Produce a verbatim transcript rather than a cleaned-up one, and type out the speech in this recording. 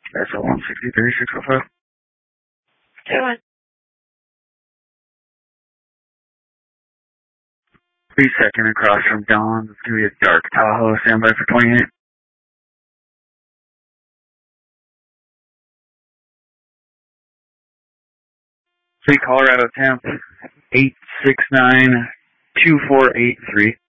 S L one sixty-three, six oh five. Two one. Three second across from Dawn. It's going to be a dark Tahoe. Stand by for twenty-eight. Three Colorado temp, eight six nine two four eight three.